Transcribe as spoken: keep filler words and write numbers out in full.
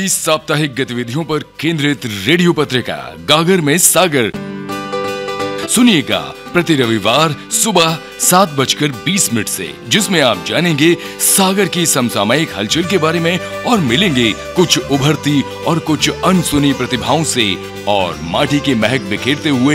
इस साप्ताहिक गतिविधियों पर केंद्रित रेडियो पत्रिका गागर में सागर सुनिएगा प्रति रविवार सुबह सात बजकर बीस मिनट से, जिसमें आप जानेंगे सागर की समसामयिक हलचल के बारे में और मिलेंगे कुछ उभरती और कुछ अनसुनी प्रतिभाओं से और माटी की महक बिखेरते हुए